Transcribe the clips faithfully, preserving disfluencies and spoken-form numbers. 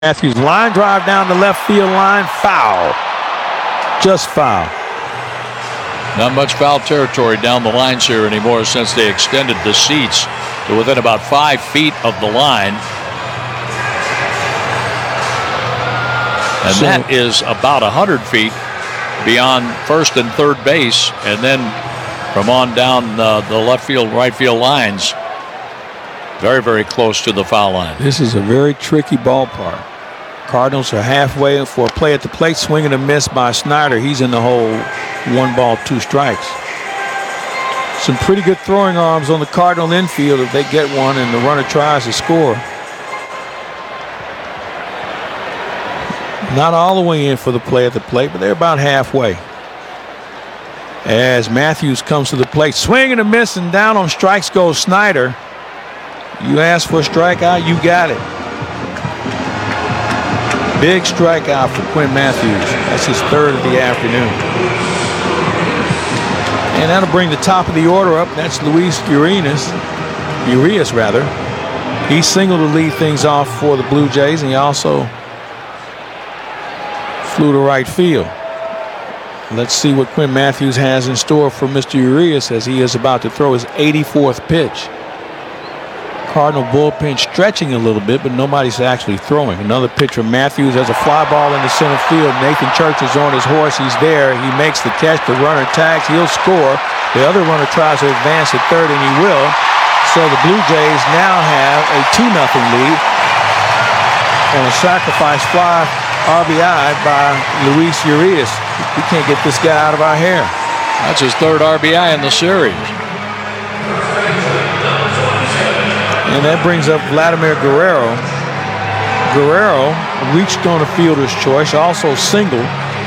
Matthews, line drive down the left field line, foul. Just foul. Not much foul territory down the lines here anymore since they extended the seats to within about five feet of the line. And so, that is about one hundred feet beyond first and third base, and then from on down uh, the left field, right field lines, very, very close to the foul line. This is a very tricky ballpark. Cardinals are halfway for a play at the plate, swinging a miss by Snyder. He's in the hole, one ball, two strikes. Some pretty good throwing arms on the Cardinal infield if they get one and the runner tries to score. Not all the way in for the play at the plate, but they're about halfway. As Matthews comes to the plate, swinging a miss, and down on strikes goes Snyder. You asked for a strikeout, you got it. Big strikeout for Quinn Matthews. That's his third of the afternoon. And that'll bring the top of the order up. That's Luis Urias, Urias rather. He singled to lead things off for the Blue Jays, and he also flew to right field. Let's see what Quinn Matthews has in store for Mister Urias as he is about to throw his eighty-fourth pitch. Cardinal bullpen stretching a little bit, but nobody's actually throwing. Another pitch from Matthews has a fly ball in the center field. Nathan Church is on his horse. He's there. He makes the catch. The runner tags. He'll score. The other runner tries to advance at third, and he will. So the Blue Jays now have a two nothing lead on a sacrifice fly R B I by Luis Urias. We can't get this guy out of our hair. That's his third R B I in the series. And that brings up Vladimir Guerrero. Guerrero reached on a fielder's choice, also singled.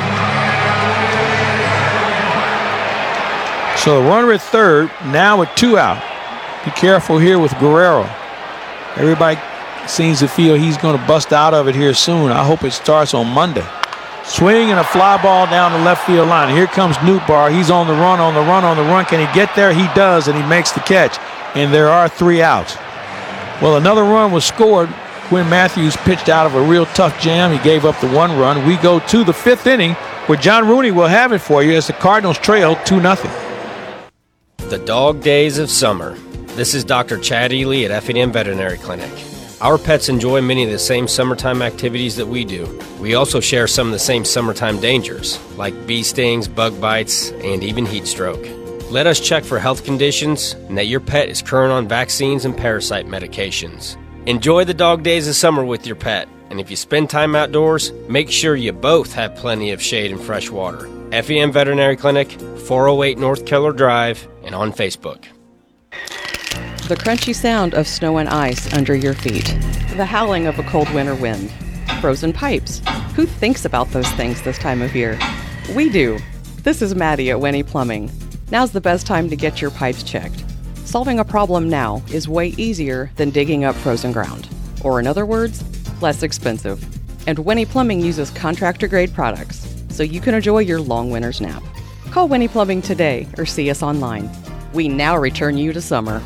So a runner at third, now with two out. Be careful here with Guerrero. Everybody seems to feel he's going to bust out of it here soon. I hope it starts on Monday. Swing and a fly ball down the left field line. Here comes Nootbaar. He's on the run, on the run, on the run. Can he get there? He does, and he makes the catch. And there are three outs. Well, another run was scored. Quinn Matthews pitched out of a real tough jam. He gave up the one run. We go to the fifth inning where John Rooney will have it for you as the Cardinals trail two nothing. The dog days of summer. This is Doctor Chad Ely at F and M Veterinary Clinic. Our pets enjoy many of the same summertime activities that we do. We also share some of the same summertime dangers, like bee stings, bug bites, and even heat stroke. Let us check for health conditions and that your pet is current on vaccines and parasite medications. Enjoy the dog days of summer with your pet, and if you spend time outdoors, make sure you both have plenty of shade and fresh water. F E M Veterinary Clinic, four oh eight North Keller Drive, and on Facebook. The crunchy sound of snow and ice under your feet. The howling of a cold winter wind. Frozen pipes. Who thinks about those things this time of year? We do. This is Maddie at Winnie Plumbing. Now's the best time to get your pipes checked. Solving a problem now is way easier than digging up frozen ground. Or in other words, less expensive. And Winnie Plumbing uses contractor-grade products, so you can enjoy your long winter's nap. Call Winnie Plumbing today or see us online. We now return you to summer.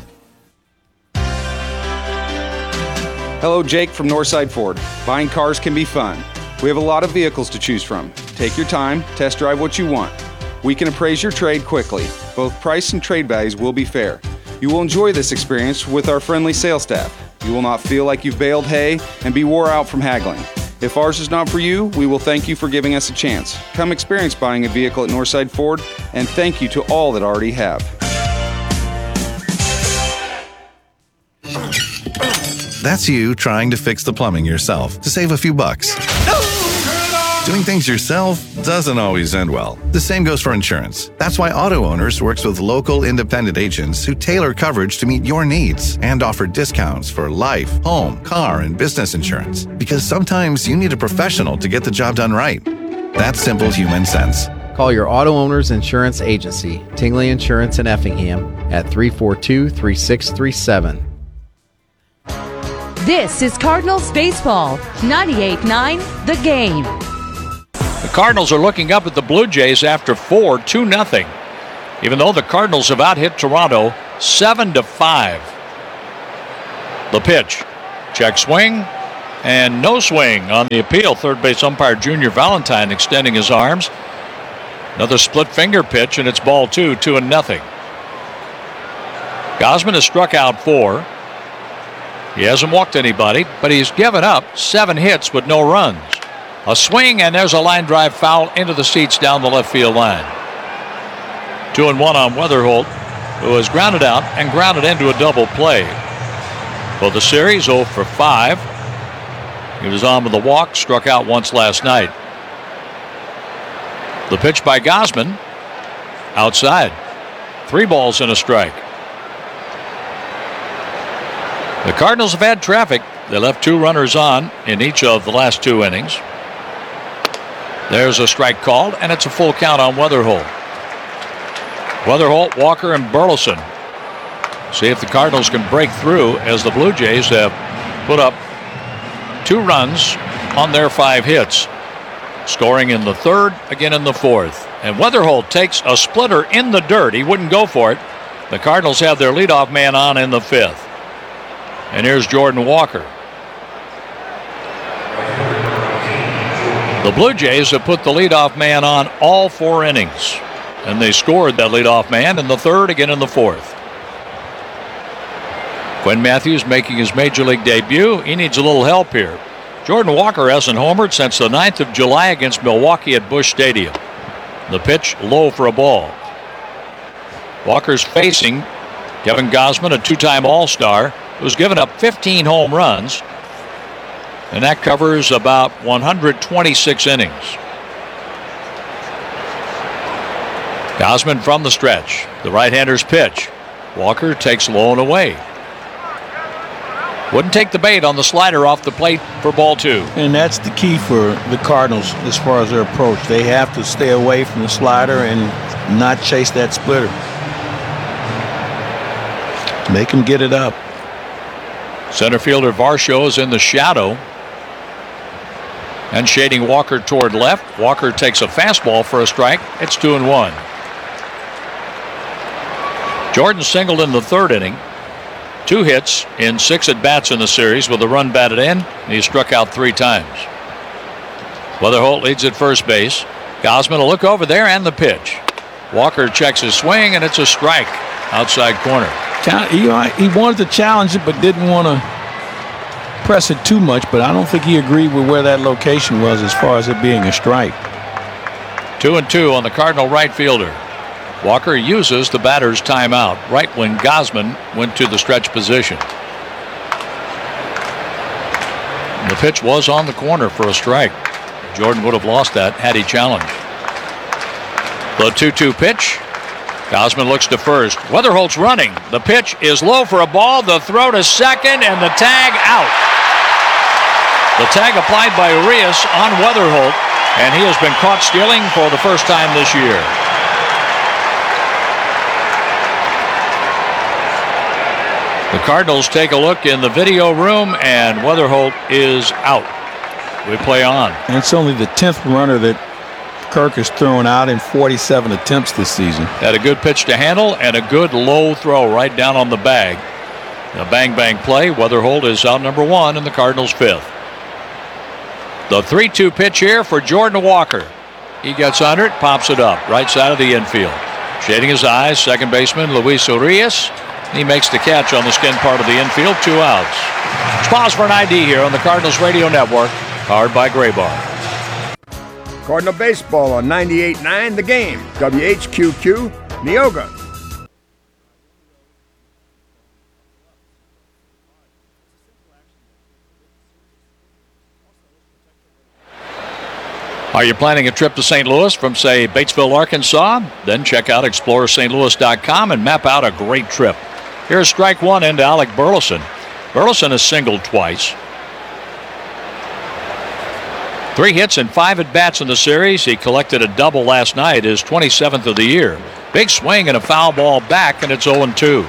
Hello, Jake from Northside Ford. Buying cars can be fun. We have a lot of vehicles to choose from. Take your time, test drive what you want. We can appraise your trade quickly. Both price and trade values will be fair. You will enjoy this experience with our friendly sales staff. You will not feel like you've baled hay and be wore out from haggling. If ours is not for you, we will thank you for giving us a chance. Come experience buying a vehicle at Northside Ford, and thank you to all that already have. That's you trying to fix the plumbing yourself to save a few bucks. Doing things yourself doesn't always end well. The same goes for insurance. That's why Auto Owners works with local independent agents who tailor coverage to meet your needs and offer discounts for life, home, car, and business insurance. Because sometimes you need a professional to get the job done right. That's simple human sense. Call your Auto Owners Insurance Agency, Tingley Insurance in Effingham, at three four two, three six three seven. This is Cardinals Baseball, ninety-eight point nine The Game. The Cardinals are looking up at the Blue Jays after four, two nothing. Even though the Cardinals have out-hit Toronto seven to five. The pitch. Check swing. And no swing on the appeal. Third base umpire Junior Valentine extending his arms. Another split finger pitch, and it's ball two, two and nothing. Gausman has struck out four. He hasn't walked anybody, but he's given up seven hits with no runs. A swing, and there's a line drive foul into the seats down the left field line. Two and one on Weatherholt, who has grounded out and grounded into a double play. For the series, oh for five. He was on with a walk, struck out once last night. The pitch by Gausman, outside. Three balls and a strike. The Cardinals have had traffic. They left two runners on in each of the last two innings. There's a strike called, and it's a full count on Weatherholt. Weatherholt, Walker, and Burleson. See if the Cardinals can break through, as the Blue Jays have put up two runs on their five hits. Scoring in the third, again in the fourth. And Weatherholt takes a splitter in the dirt. He wouldn't go for it. The Cardinals have their leadoff man on in the fifth. And here's Jordan Walker. The Blue Jays have put the leadoff man on all four innings. And they scored that leadoff man in the third, again in the fourth. Quinn Matthews making his major league debut. He needs a little help here. Jordan Walker hasn't homered since the ninth of July against Milwaukee at Busch Stadium. The pitch low for a ball. Walker's facing Kevin Gausman, a two-time All-Star, who's given up fifteen home runs, and that covers about one hundred twenty-six innings. Gausman from the stretch. The right-hander's pitch. Walker takes low and away. Wouldn't take the bait on the slider off the plate for ball two. And that's the key for the Cardinals as far as their approach. They have to stay away from the slider and not chase that splitter. Make him get it up. Center fielder Varsho is in the shadow and shading Walker toward left. Walker takes a fastball for a strike. It's two and one. Jordan singled in the third inning. Two hits in six at-bats in the series with a run batted in, and he struck out three times. Weatherholt leads at first base. Gausman will look over there, and the pitch. Walker checks his swing, and it's a strike outside corner. He wanted to challenge it, but didn't want to press it too much, but I don't think he agreed with where that location was as far as it being a strike. Two and two on the Cardinal right fielder. Walker uses the batter's timeout right when Gausman went to the stretch position. The pitch was on the corner for a strike. Jordan would have lost that had he challenged. The two two pitch. Gausman looks to first. Weatherholt's running. The pitch is low for a ball. The throw to second, and the tag out. The tag applied by Urias on Weatherholt, and he has been caught stealing for the first time this year. The Cardinals take a look in the video room, and Weatherholt is out. We play on. And it's only the tenth runner that Kirk has thrown out in forty-seven attempts this season. Had a good pitch to handle and a good low throw right down on the bag. A bang bang play. Weatherholt is out number one in the Cardinals' fifth. The three two pitch here for Jordan Walker. He gets under it, pops it up, right side of the infield. Shading his eyes, second baseman Luis Urias. He makes the catch on the skin part of the infield. Two outs. Let's pause for an I D here on the Cardinals Radio Network, powered by Graybar. Cardinal Baseball on ninety-eight point nine The Game. W H Q Q, Neoga. Are you planning a trip to Saint Louis from, say, Batesville, Arkansas? Then check out explorer saint louis dot com and map out a great trip. Here's strike one into Alec Burleson. Burleson has singled twice. Three hits and five at-bats in the series. He collected a double last night, his twenty-seventh of the year. Big swing and a foul ball back, and it's oh and two.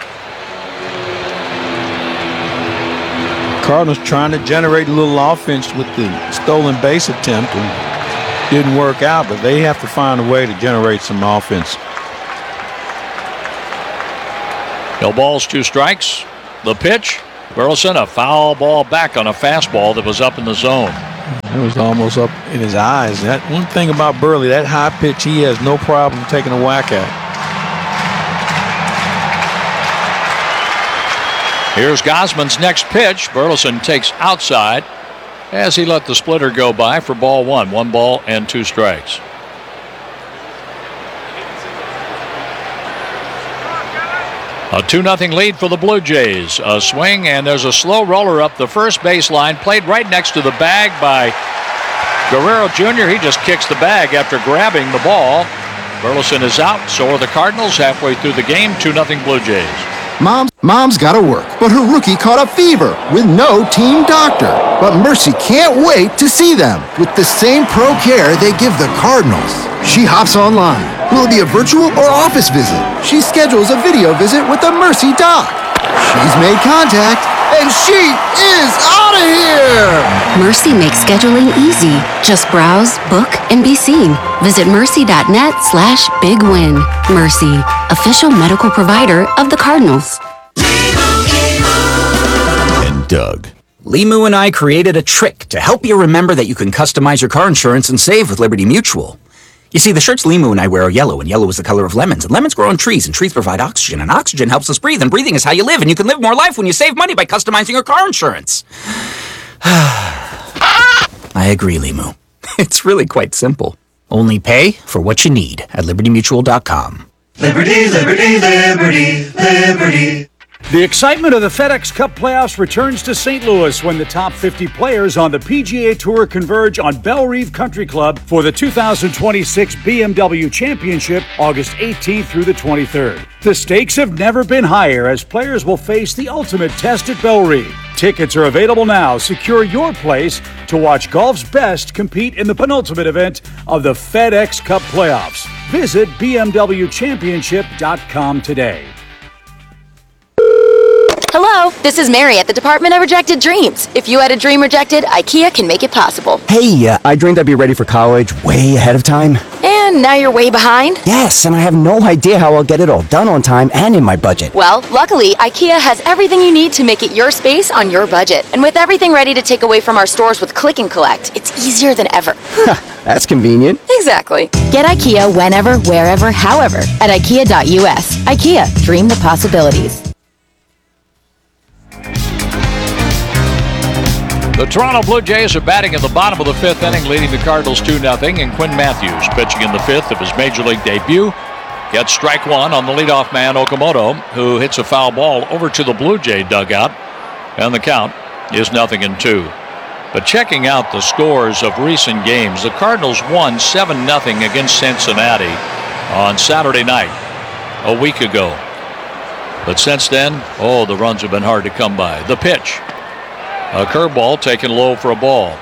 Cardinals trying to generate a little offense with the stolen base attempt, and didn't work out, but they have to find a way to generate some offense. No balls, two strikes. The pitch Burleson, a foul ball back on a fastball that was up in the zone. It was almost up in his eyes. That one thing about Burley, that high pitch, he has no problem taking a whack at. Here's Gosman's next pitch. Burleson takes outside as he let the splitter go by for ball one. One ball and two strikes. A two nothing lead for the Blue Jays. A swing, and there's a slow roller up the first baseline, played right next to the bag by Guerrero Junior He just kicks the bag after grabbing the ball. Burleson is out, so are the Cardinals halfway through the game. two nothing Blue Jays. Mom, Mom's got to work, but her rookie caught a fever with no team doctor. But Mercy can't wait to see them with the same pro care they give the Cardinals. She hops online. Will it be a virtual or office visit? She schedules a video visit with the Mercy doc. She's made contact, and she is out of here! Mercy makes scheduling easy. Just browse, book, and be seen. Visit mercy.net slash big win. Mercy, official medical provider of the Cardinals. And Doug. Limu and I created a trick to help you remember that you can customize your car insurance and save with Liberty Mutual. You see, the shirts Limu and I wear are yellow, and yellow is the color of lemons, and lemons grow on trees, and trees provide oxygen, and oxygen helps us breathe, and breathing is how you live, and you can live more life when you save money by customizing your car insurance. I agree, Limu. It's really quite simple. Only pay for what you need at liberty mutual dot com. Liberty, liberty, liberty, liberty. The excitement of the FedEx Cup playoffs returns to Saint Louis when the top fifty players on the P G A Tour converge on Bellerive Country Club for the two thousand twenty-six B M W Championship, August eighteenth through the twenty-third. The stakes have never been higher as players will face the ultimate test at Bellerive. Tickets are available now. Secure your place to watch golf's best compete in the penultimate event of the FedEx Cup playoffs. Visit B M W championship dot com today. Hello, this is Mary at the Department of Rejected Dreams. If you had a dream rejected, IKEA can make it possible. Hey, uh, I dreamed I'd be ready for college way ahead of time. And now you're way behind? Yes, and I have no idea how I'll get it all done on time and in my budget. Well, luckily, IKEA has everything you need to make it your space on your budget. And with everything ready to take away from our stores with Click and Collect, it's easier than ever. That's convenient. Exactly. Get IKEA whenever, wherever, however at IKEA dot U S. IKEA, dream the possibilities. The Toronto Blue Jays are batting in the bottom of the fifth inning, leading the Cardinals two nothing, and Quinn Matthews, pitching in the fifth of his Major League debut, gets strike one on the leadoff man, Okamoto, who hits a foul ball over to the Blue Jay dugout, and the count is nothing and two. But checking out the scores of recent games, the Cardinals won seven nothing against Cincinnati on Saturday night a week ago. But since then, oh, the runs have been hard to come by. The pitch. A curveball taken low for a ball.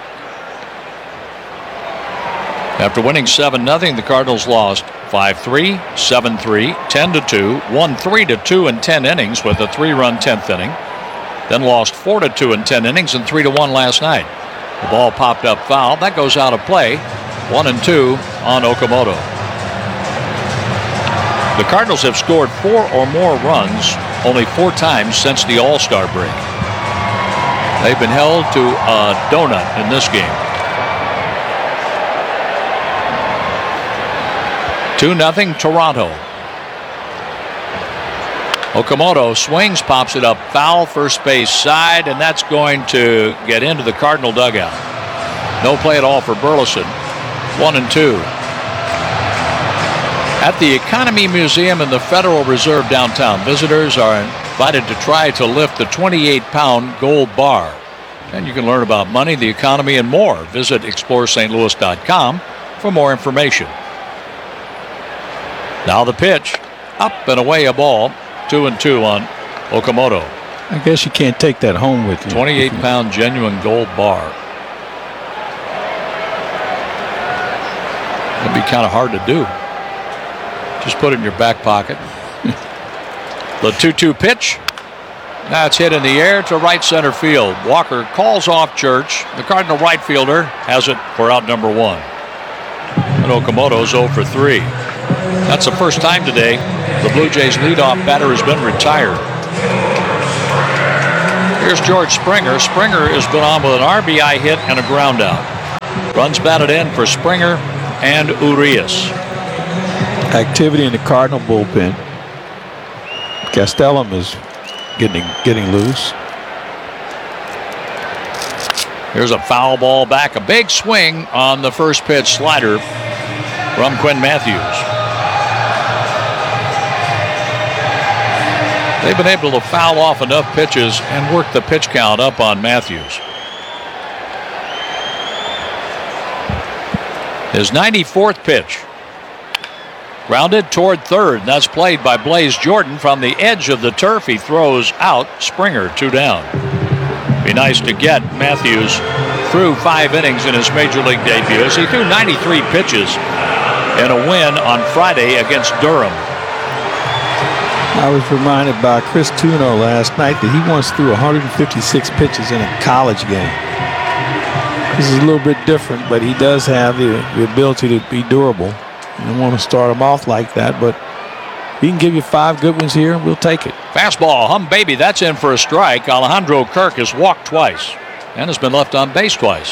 After winning seven nothing, the Cardinals lost five three, seven three, ten to two, won three to two in ten innings with a three-run tenth inning, then lost four to two in ten innings and three to one last night. The ball popped up foul. That goes out of play. one and two on Okamoto. The Cardinals have scored four or more runs only four times since the All-Star break. They've been held to a donut in this game. two nothing Toronto. Okamoto swings, pops it up foul, first base side, and that's going to get into the Cardinal dugout. No play at all for Burleson. One and two. At the Economy Museum in the Federal Reserve downtown, visitors are invited to try to lift the twenty-eight pound gold bar. And you can learn about money, the economy, and more. Visit explore St Louis dot com for more information. Now the pitch. Up and away a ball. Two and two on Okamoto. I guess you can't take that home with you. twenty-eight pound genuine gold bar. It'd be kind of hard to do. Just put it in your back pocket. The two two pitch. That's hit in the air to right center field. Walker calls off Church. The Cardinal right fielder has it for out number one. And Okamoto's oh for three. That's the first time today the Blue Jays leadoff batter has been retired. Here's George Springer. Springer has been on with an R B I hit and a ground out. Runs batted in for Springer and Urias. Activity in the Cardinal bullpen. Castellum is getting getting loose. Here's a foul ball back. A big swing on the first pitch slider from Quinn Matthews. They've been able to foul off enough pitches and work the pitch count up on Matthews. His ninety-fourth pitch. Grounded toward third. That's played by Blaze Jordan from the edge of the turf. He throws out Springer, two down. Be nice to get Matthews through five innings in his major league debut as he threw ninety-three pitches in a win on Friday against Durham. I was reminded by Chris Tuno last night that he once threw one hundred fifty-six pitches in a college game. This is a little bit different, but he does have the, the ability to be durable. You don't want to start him off like that, but he can give you five good ones here. We'll take it. Fastball, hum baby, that's in for a strike. Alejandro Kirk has walked twice and has been left on base twice.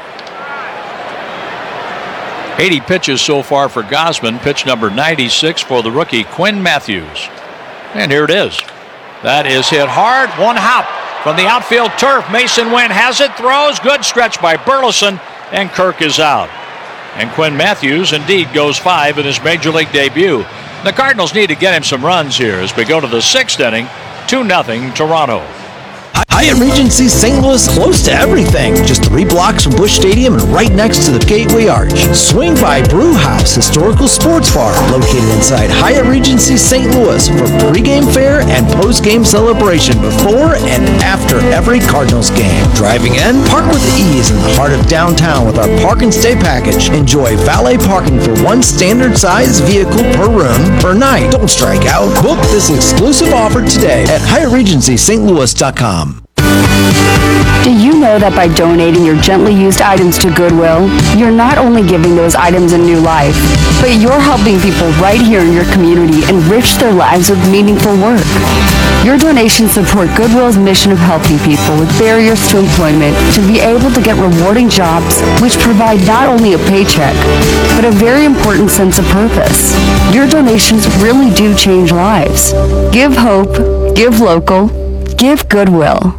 eighty pitches so far for Gausman. Pitch number ninety-six for the rookie Quinn Matthews. And here it is. That is hit hard. One hop from the outfield turf. Mason Wynn has it, throws. Good stretch by Burleson, and Kirk is out. And Quinn Matthews indeed goes five in his major league debut. The Cardinals need to get him some runs here as we go to the sixth inning. two nothing Toronto. Hyatt Regency Saint Louis, close to everything. Just three blocks from Busch Stadium and right next to the Gateway Arch. Swing by Brew House Historical Sports Bar, located inside Hyatt Regency Saint Louis for pregame fare and postgame celebration before and after every Cardinals game. Driving in, park with ease in the heart of downtown with our Park and Stay package. Enjoy valet parking for one standard size vehicle per room per night. Don't strike out. Book this exclusive offer today at Hyatt Regency Saint Louis dot com. Do you know that by donating your gently used items to Goodwill, you're not only giving those items a new life, but you're helping people right here in your community enrich their lives with meaningful work? Your donations support Goodwill's mission of helping people with barriers to employment to be able to get rewarding jobs which provide not only a paycheck, but a very important sense of purpose. Your donations really do change lives. Give hope, give local, give Goodwill.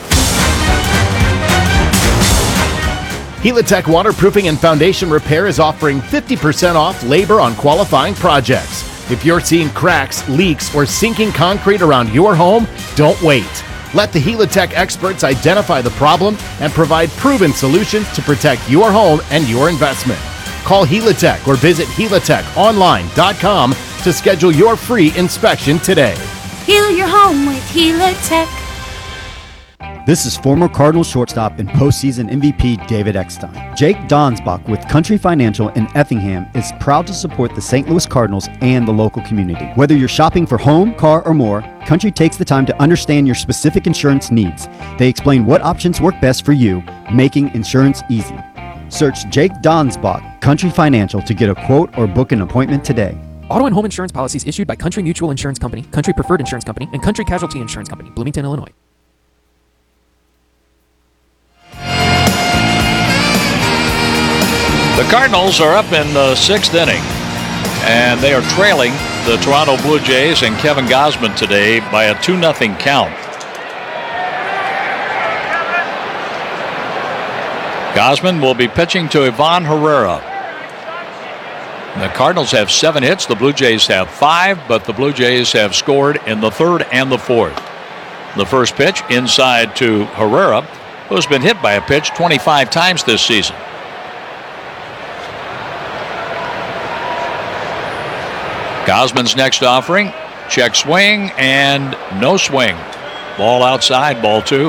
Helitech Waterproofing and Foundation Repair is offering fifty percent off labor on qualifying projects. If you're seeing cracks, leaks, or sinking concrete around your home, don't wait. Let the Helitech experts identify the problem and provide proven solutions to protect your home and your investment. Call Helitech or visit helitech online dot com to schedule your free inspection today. Heal your home with Helitech. This is former Cardinals shortstop and postseason M V P David Eckstein. Jake Donsbach with Country Financial in Effingham is proud to support the Saint Louis Cardinals and the local community. Whether you're shopping for home, car, or more, Country takes the time to understand your specific insurance needs. They explain what options work best for you, making insurance easy. Search Jake Donsbach, Country Financial, to get a quote or book an appointment today. Auto and home insurance policies issued by Country Mutual Insurance Company, Country Preferred Insurance Company, and Country Casualty Insurance Company, Bloomington, Illinois. The Cardinals are up in the sixth inning, and they are trailing the Toronto Blue Jays and Kevin Gausman today by a two nothing count. Gausman will be pitching to Ivan Herrera. The Cardinals have seven hits. The Blue Jays have five, but the Blue Jays have scored in the third and the fourth. The first pitch inside to Herrera, who's been hit by a pitch twenty-five times this season. Gausman's next offering, check swing, and no swing. Ball outside, ball two.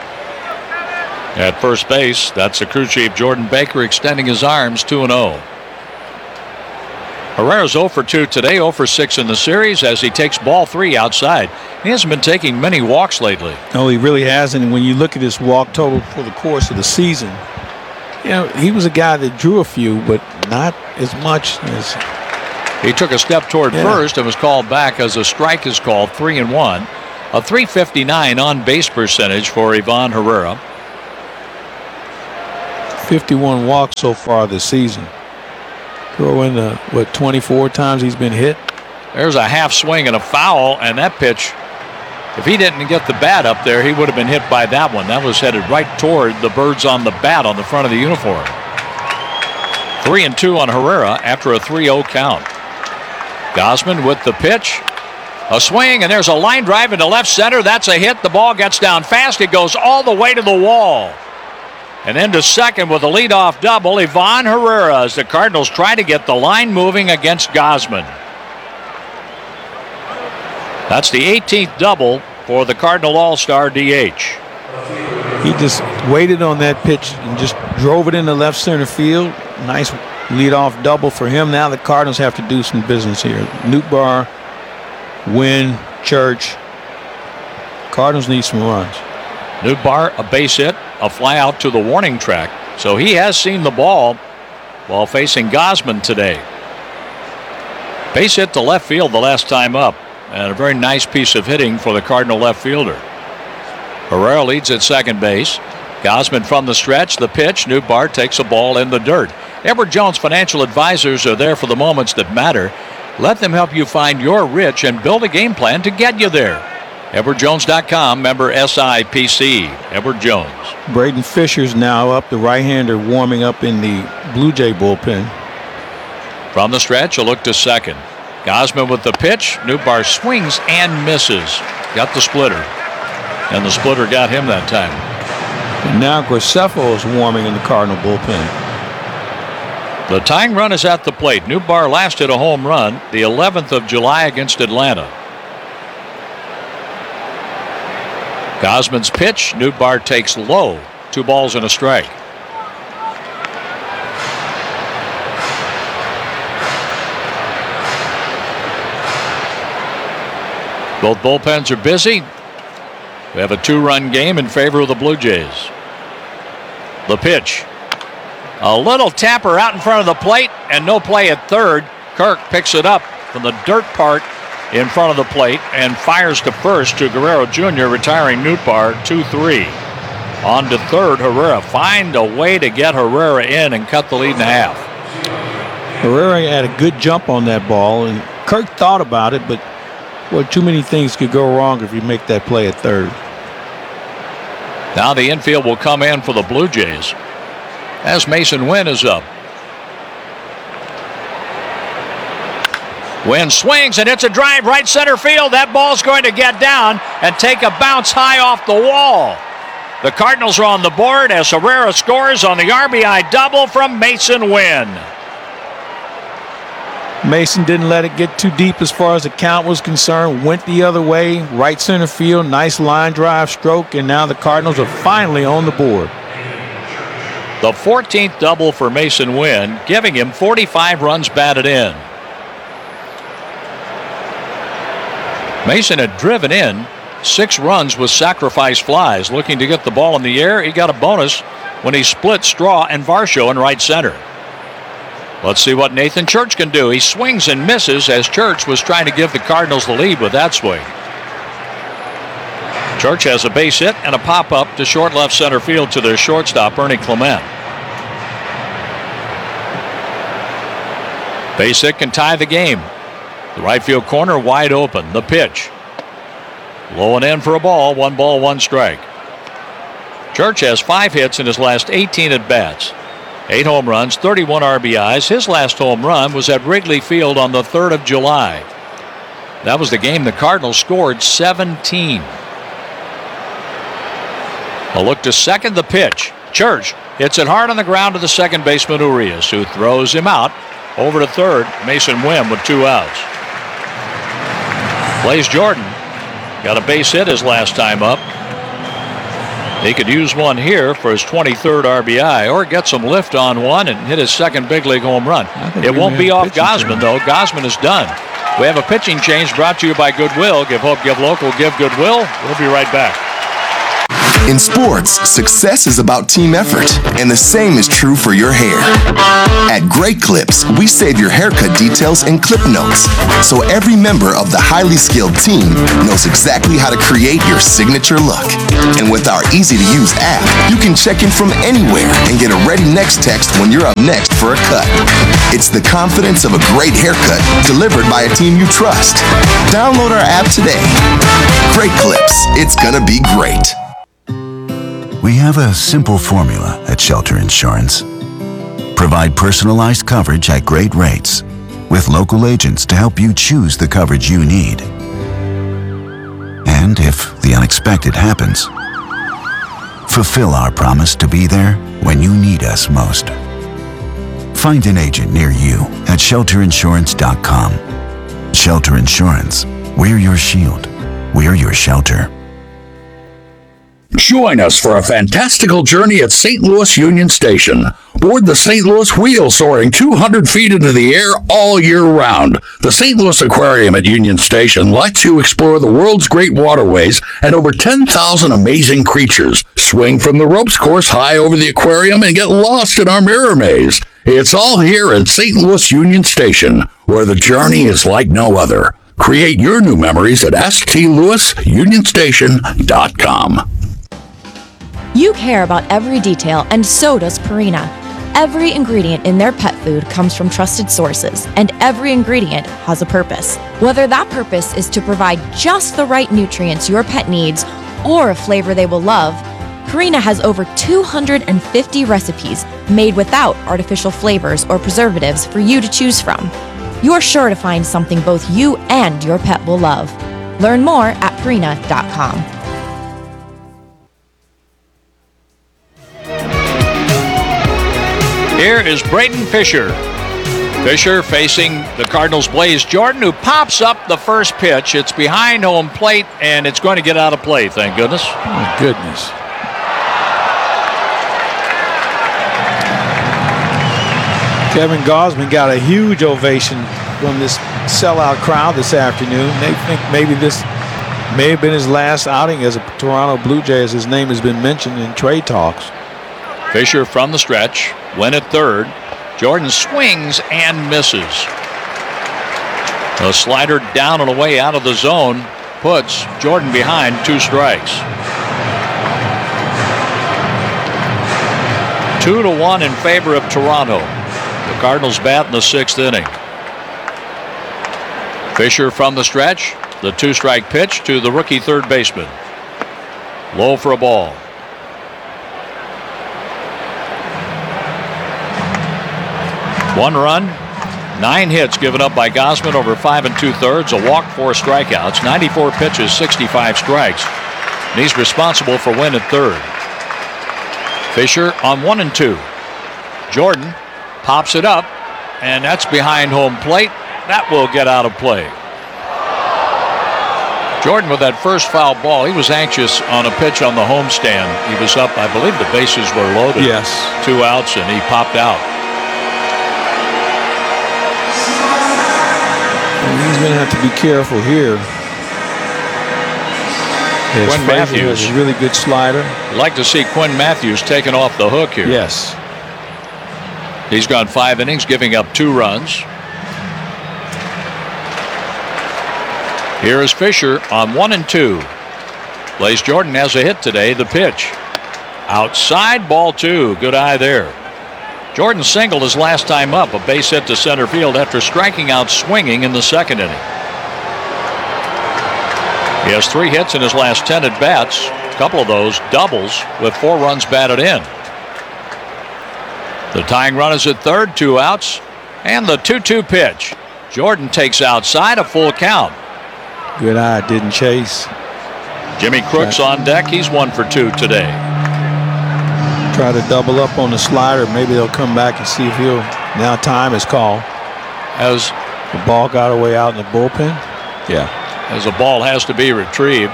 At first base, that's the crew chief, Jordan Baker, extending his arms, two and oh. Herrera's zero for two today, zero for six in the series as he takes ball three outside. He hasn't been taking many walks lately. No, he really hasn't. And when you look at his walk total for the course of the season, you know, he was a guy that drew a few, but not as much as... He took a step toward yeah. first and was called back as a strike is called, three and one. A three fifty-nine on base percentage for Ivan Herrera. fifty-one walks so far this season. Throw in the, what, twenty-four times he's been hit. There's a half swing and a foul, and that pitch, if he didn't get the bat up there, he would have been hit by that one. That was headed right toward the birds on the bat on the front of the uniform. Three and two on Herrera after a three oh count. Gausman with the pitch. A swing, and there's a line drive into left center. That's a hit. The ball gets down fast. It goes all the way to the wall. And then to second with a leadoff double, Ivan Herrera, as the Cardinals try to get the line moving against Gausman. That's the eighteenth double for the Cardinal All-Star D H. He just waited on that pitch and just drove it into left center field. Nice leadoff double for him. Now the Cardinals have to do some business here. Nootbaar, Wynn, Church. Cardinals need some runs. Nootbaar, a base hit, a fly out to the warning track. So he has seen the ball while facing Gausman today. Base hit to left field the last time up. And a very nice piece of hitting for the Cardinal left fielder. Herrera leads at second base. Gausman from the stretch, the pitch. Nootbaar takes a ball in the dirt. Edward Jones Financial Advisors are there for the moments that matter. Let them help you find your rich and build a game plan to get you there. Edward Jones dot com, member S I P C. Edward Jones. Braden Fisher's now up, the right-hander warming up in the Blue Jay bullpen. From the stretch, a look to second. Gausman with the pitch. Nootbaar swings and misses. Got the splitter. And the splitter got him that time. And now Graceffo is warming in the Cardinal bullpen. The tying run is at the plate. Nootbaar last hit a home run the eleventh of July against Atlanta. Gausman's pitch. Nootbaar takes low. Two balls and a strike. Both bullpens are busy. We have a two-run game in favor of the Blue Jays. The pitch. A little tapper out in front of the plate and no play at third. Kirk picks it up from the dirt part in front of the plate and fires to first to Guerrero Junior, retiring Nootbaar two three. On to third, Herrera. Find a way to get Herrera in and cut the lead in half. Herrera had a good jump on that ball, and Kirk thought about it, but well, too many things could go wrong if you make that play at third. Now the infield will come in for the Blue Jays as Mason Wynn is up. Wynn swings and hits a drive right center field. That ball's going to get down and take a bounce high off the wall. The Cardinals are on the board as Herrera scores on the R B I double from Mason Wynn. Mason didn't let it get too deep as far as the count was concerned. Went the other way, right center field, nice line drive stroke, and now the Cardinals are finally on the board. The fourteenth double for Mason Wynn, giving him forty-five runs batted in. Mason had driven in six runs with sacrifice flies. Looking to get the ball in the air, he got a bonus when he split Straw and Varsho in right center. Let's see what Nathan Church can do. He swings and misses as Church was trying to give the Cardinals the lead with that swing. Church has a base hit and a pop-up to short left center field to their shortstop, Ernie Clement. Base hit can tie the game. The right field corner wide open. The pitch. Low and in for a ball. One ball, one strike. Church has five hits in his last eighteen at-bats. Eight home runs, thirty-one R B Is. His last home run was at Wrigley Field on the third of July. That was the game the Cardinals scored seventeen. A look to second, the pitch. Church hits it hard on the ground to the second baseman Urias, who throws him out. Over to third, Mason Wynn with two outs. Blaze Jordan got a base hit his last time up. He could use one here for his twenty-third R B I or get some lift on one and hit his second big league home run. It won't be off Gausman, though. Gausman is done. We have a pitching change brought to you by Goodwill. Give hope, give local, give Goodwill. We'll be right back. In sports, success is about team effort, and the same is true for your hair. At Great Clips, we save your haircut details in clip notes, so every member of the highly skilled team knows exactly how to create your signature look. And with our easy-to-use app, you can check in from anywhere and get a ready next text when you're up next for a cut. It's the confidence of a great haircut delivered by a team you trust. Download our app today. Great Clips. It's gonna be great. We have a simple formula at Shelter Insurance. Provide personalized coverage at great rates with local agents to help you choose the coverage you need. And if the unexpected happens, fulfill our promise to be there when you need us most. Find an agent near you at shelter insurance dot com. Shelter Insurance. We're your shield. We're your shelter. Join us for a fantastical journey at Saint Louis Union Station. Board the Saint Louis Wheel, soaring two hundred feet into the air all year round. The Saint Louis Aquarium at Union Station lets you explore the world's great waterways and over ten thousand amazing creatures. Swing from the ropes course high over the aquarium and get lost in our mirror maze. It's all here at Saint Louis Union Station, where the journey is like no other. Create your new memories at s t louis union station dot com. You care about every detail, and so does Purina. Every ingredient in their pet food comes from trusted sources, and every ingredient has a purpose. Whether that purpose is to provide just the right nutrients your pet needs or a flavor they will love, Purina has over two hundred fifty recipes made without artificial flavors or preservatives for you to choose from. You're sure to find something both you and your pet will love. Learn more at purina dot com. Here is Braden Fisher. Fisher facing the Cardinals' Blaze Jordan, who pops up the first pitch. It's behind home plate, and it's going to get out of play, thank goodness. Oh, goodness. Kevin Gausman got a huge ovation from this sellout crowd this afternoon. They think maybe this may have been his last outing as a Toronto Blue Jay, as his name has been mentioned in trade talks. Fisher from the stretch, went at third. Jordan swings and misses. A slider down and away out of the zone puts Jordan behind two strikes. Two to one in favor of Toronto. The Cardinals bat in the sixth inning. Fisher from the stretch, the two-strike pitch to the rookie third baseman. Low for a ball. One run, nine hits given up by Gausman over five and two-thirds, a walk, four strikeouts, ninety-four pitches, sixty-five strikes. And he's responsible for win at third. Fisher on one and two. Jordan pops it up, and that's behind home plate. That will get out of play. Jordan with that first foul ball, he was anxious on a pitch on the homestand. He was up, I believe the bases were loaded. Yes. Two outs, and he popped out. He's going to have to be careful here. Yes, Quinn Frazier Matthews. has a really good slider. I'd like to see Quinn Matthews taken off the hook here. Yes. He's gone five innings, giving up two runs. Here is Fisher on one and two. Blaze Jordan has a hit today. The pitch. Outside, ball two. Good eye there. Jordan singled his last time up, a base hit to center field after striking out swinging in the second inning. He has three hits in his last ten at bats. A couple of those doubles with four runs batted in. The tying run is at third, two outs, and the two two pitch. Jordan takes outside, a full count. Good eye, didn't chase. Jimmy Crooks on deck. He's one for two today. Try to double up on the slider. Maybe they'll come back and see if he'll. Now time is called. As the ball got away out in the bullpen. Yeah. As the ball has to be retrieved.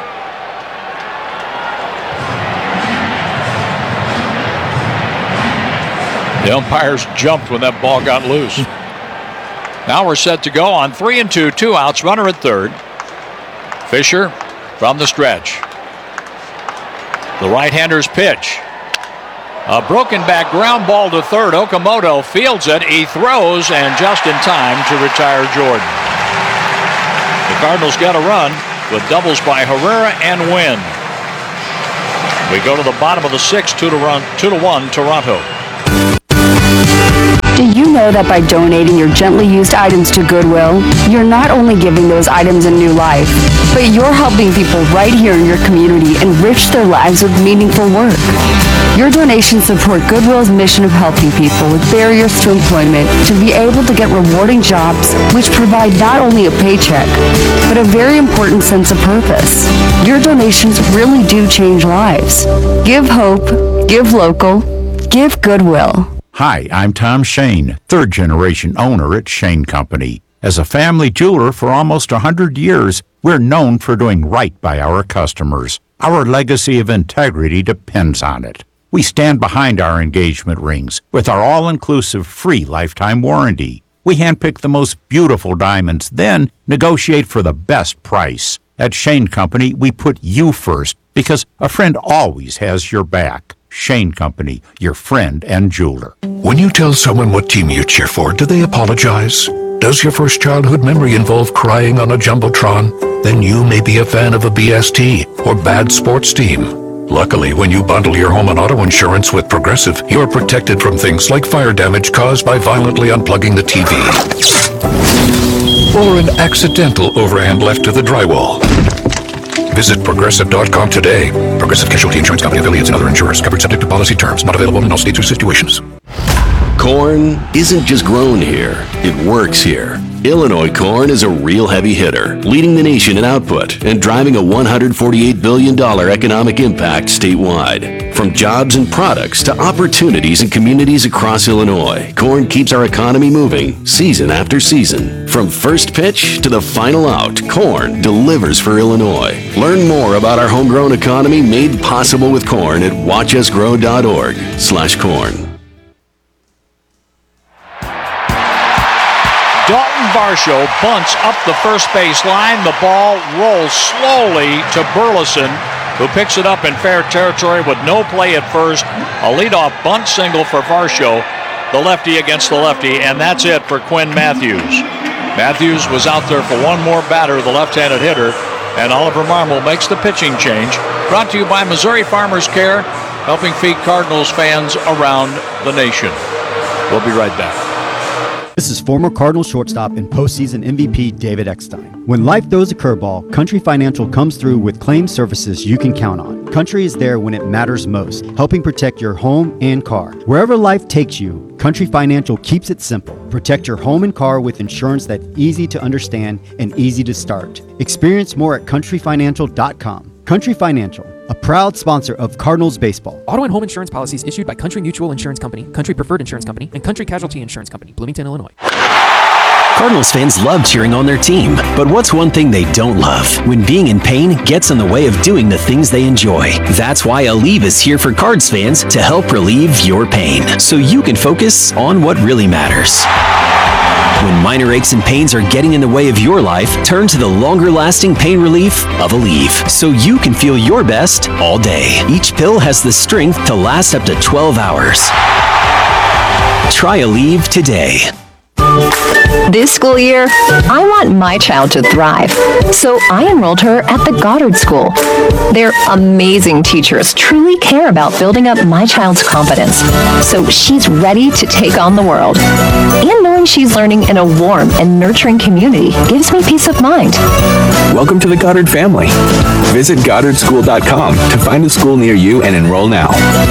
The umpires jumped when that ball got loose. Now we're set to go on three and two, two outs, runner at third. Fisher from the stretch. The right-hander's pitch. A broken back ground ball to third. Okamoto fields it. He throws, and just in time to retire Jordan. The Cardinals got a run with doubles by Herrera and Wynn. We go to the bottom of the sixth, two to run, two to one, Toronto. Do you know that by donating your gently used items to Goodwill, you're not only giving those items a new life, but you're helping people right here in your community enrich their lives with meaningful work? Your donations support Goodwill's mission of helping people with barriers to employment to be able to get rewarding jobs which provide not only a paycheck, but a very important sense of purpose. Your donations really do change lives. Give hope, give local, give Goodwill. Hi, I'm Tom Shane, third-generation owner at Shane Company. As a family jeweler for almost one hundred years, we're known for doing right by our customers. Our legacy of integrity depends on it. We stand behind our engagement rings with our all-inclusive free lifetime warranty. We handpick the most beautiful diamonds, then negotiate for the best price. At Shane Company, we put you first because a friend always has your back. Shane Company, your friend and jeweler. When you tell someone what team you cheer for, do they apologize? Does your first childhood memory involve crying on a Jumbotron? Then you may be a fan of a B S T or bad sports team. Luckily, when you bundle your home and auto insurance with Progressive, you're protected from things like fire damage caused by violently unplugging the T V. Or an accidental overhand left to the drywall. Visit Progressive dot com today. Progressive Casualty Insurance Company, affiliates, and other insurers. Covered subject to policy terms. Not available in all states or situations. Corn isn't just grown here, it works here. Illinois corn is a real heavy hitter, leading the nation in output and driving a one hundred forty-eight billion dollars economic impact statewide. From jobs and products to opportunities in communities across Illinois, corn keeps our economy moving season after season. From first pitch to the final out, corn delivers for Illinois. Learn more about our homegrown economy made possible with corn at watch us grow dot org slash corn. Dalton Varsho bunts up the first base line. The ball rolls slowly to Burleson, who picks it up in fair territory with no play at first. A leadoff bunt single for Varsho, the lefty against the lefty, and that's it for Quinn Matthews. Matthews was out there for one more batter, the left-handed hitter, and Oliver Marmol makes the pitching change. Brought to you by Missouri Farmers Care, helping feed Cardinals fans around the nation. We'll be right back. This is former Cardinals shortstop and postseason M V P David Eckstein. When life throws a curveball, Country Financial comes through with claim services you can count on. Country is there when it matters most, helping protect your home and car. Wherever life takes you, Country Financial keeps it simple. Protect your home and car with insurance that's easy to understand and easy to start. Experience more at country financial dot com. Country Financial, a proud sponsor of Cardinals baseball. Auto and home insurance policies issued by Country Mutual Insurance Company, Country Preferred Insurance Company, and Country Casualty Insurance Company, Bloomington, Illinois. Cardinals fans love cheering on their team, but what's one thing they don't love? When being in pain gets in the way of doing the things they enjoy. That's why Aleve is here for Cards fans to help relieve your pain, so you can focus on what really matters. When minor aches and pains are getting in the way of your life, turn to the longer-lasting pain relief of Aleve, so you can feel your best all day. Each pill has the strength to last up to twelve hours. Try Aleve today. This school year, I want my child to thrive, so I enrolled her at the Goddard School. Their amazing teachers truly care about building up my child's confidence, so she's ready to take on the world. And knowing she's learning in a warm and nurturing community gives me peace of mind. Welcome to the Goddard family. Visit goddard school dot com to find a school near you and enroll now.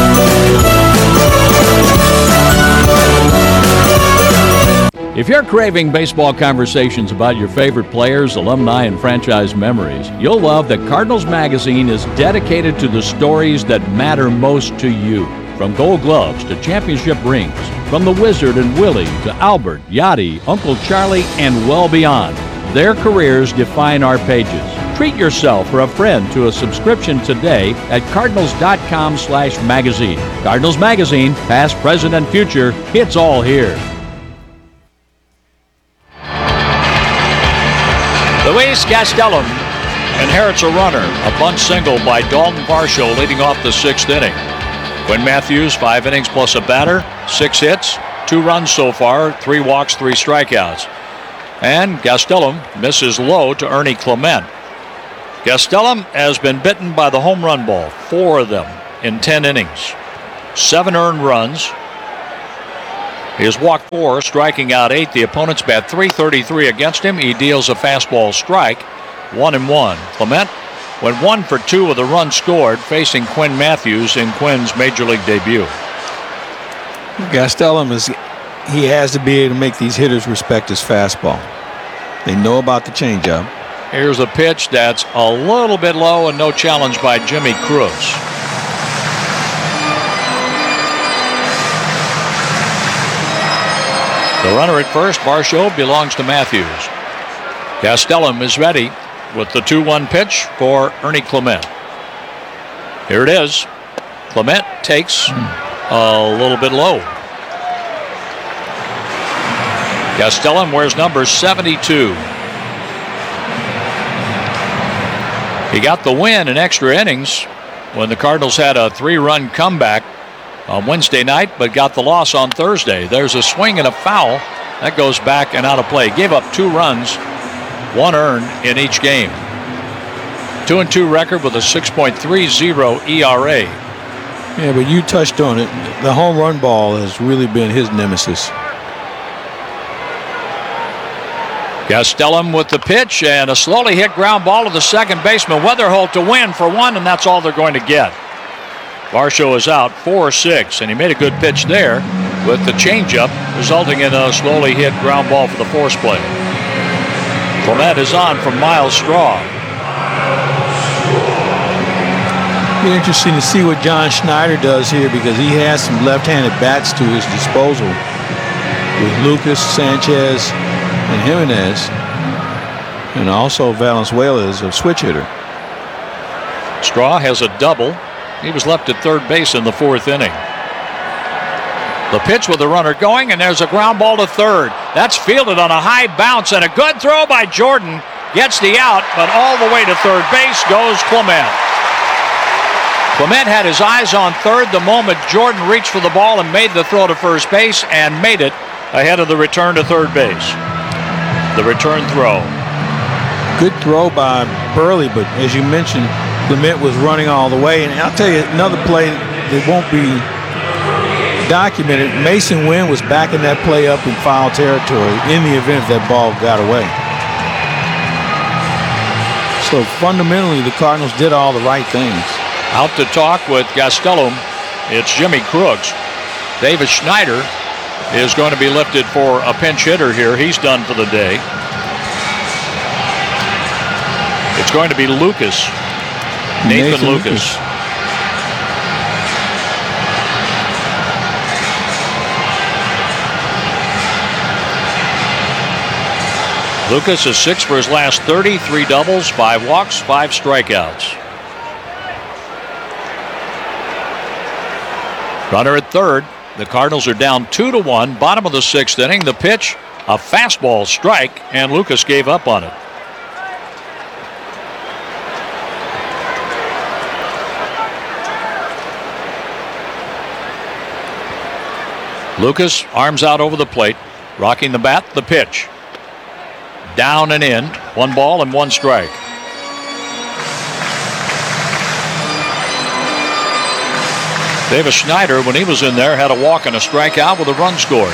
If you're craving baseball conversations about your favorite players, alumni, and franchise memories, you'll love that Cardinals Magazine is dedicated to the stories that matter most to you. From Gold Gloves to championship rings, from the Wizard and Willie to Albert, Yachty, Uncle Charlie, and well beyond, their careers define our pages. Treat yourself or a friend to a subscription today at cardinals dot com slash magazine. Cardinals Magazine, past, present, and future, it's all here. Luis Gastelum inherits a runner. A bunt single by Dalton Varsho leading off the sixth inning. Quinn Matthews, five innings plus a batter, six hits, two runs so far, three walks, three strikeouts. And Gastelum misses low to Ernie Clement. Gastelum has been bitten by the home run ball, four of them in ten innings. Seven earned runs. He has walked four, striking out eight. The opponents bat three thirty-three against him. He deals a fastball strike, one and one. Clement went one for two with a run scored, facing Quinn Matthews in Quinn's major league debut. Gastelum is he has to be able to make these hitters respect his fastball. They know about the changeup. Here's a pitch that's a little bit low and no challenge by Jimmy Cruz. The runner at first, Varsho, belongs to Matthews. Gastelum is ready with the two one pitch for Ernie Clement. Here it is. Clement takes a little bit low. Gastelum wears number seventy-two. He got the win in extra innings when the Cardinals had a three-run comeback on Wednesday night, but got the loss on Thursday. There's a swing and a foul. That goes back and out of play. Gave up two runs, one earned in each game. Two and two record with a six point three oh E R A. Yeah, but you touched on it. The home run ball has really been his nemesis. Gastelum with the pitch and a slowly hit ground ball to the second baseman Weatherholt to win for one, and that's all they're going to get. Varsho is out four six, and he made a good pitch there with the changeup, resulting in a slowly hit ground ball for the force play. Clement is on from Miles Straw. Be interesting to see what John Schneider does here, because he has some left-handed bats to his disposal with Lucas, Sanchez, and Jimenez, and also Valenzuela is a switch hitter. Straw has a double. He was left at third base in the fourth inning. The pitch with the runner going, and there's a ground ball to third. That's fielded on a high bounce, and a good throw by Jordan. Gets the out, but all the way to third base goes Clement. Clement had his eyes on third the moment Jordan reached for the ball and made the throw to first base, and made it ahead of the return to third base. The return throw. Good throw by Burley, but as you mentioned, Clement was running all the way. And I'll tell you another play that won't be documented. Mason Wynn was backing that play up in foul territory in the event that ball got away. So fundamentally, the Cardinals did all the right things. Out to talk with Gastelum, it's Jimmy Crooks. David Schneider is going to be lifted for a pinch hitter here. He's done for the day. It's going to be Lucas. Nathan, Nathan Lucas. Lucas. Lucas is six for his last thirty, three doubles, five walks, five strikeouts. Runner at third. The Cardinals are down two to one. Bottom of the sixth inning. The pitch, a fastball strike, and Lucas gave up on it. Lucas, arms out over the plate, rocking the bat, the pitch. Down and in, one ball and one strike. Davis Schneider, when he was in there, had a walk and a strikeout with a run scored.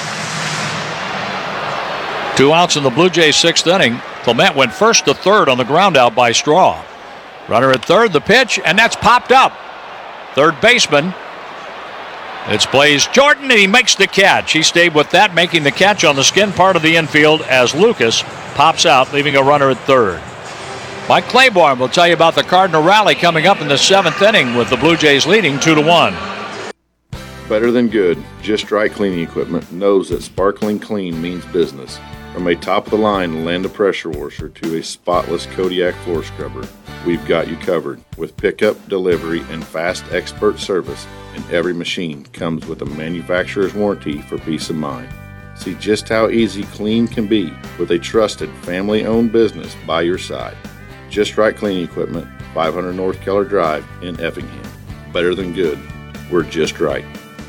Two outs in the Blue Jays sixth inning. Clement went first to third on the ground out by Straw. Runner at third, the pitch, and that's popped up. Third baseman. It's Blaze Jordan, and he makes the catch. He stayed with that, making the catch on the skin part of the infield as Lucas pops out, leaving a runner at third. Mike Claiborne will tell you about the Cardinal rally coming up in the seventh inning with the Blue Jays leading two to one. Better than good, Just Right Cleaning Equipment knows that sparkling clean means business. From a top-of-the-line Landa pressure washer to a spotless Kodiak floor scrubber, we've got you covered. With pickup, delivery, and fast expert service, and every machine comes with a manufacturer's warranty for peace of mind. See just how easy clean can be with a trusted family-owned business by your side. Just Right Cleaning Equipment, five hundred North Keller Drive in Effingham. Better than good. We're just right.